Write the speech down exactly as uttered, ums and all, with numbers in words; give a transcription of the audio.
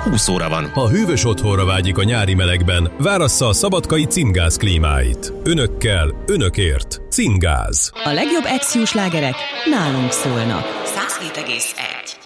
húsz óra van. Ha hűvös otthonra vágyik a nyári melegben, várassza a szabadkai Cimgáz klímáit. Önökkel, önökért. Cimgáz. A legjobb ex-hú slágerek nálunk szólnak. száz hét egész egy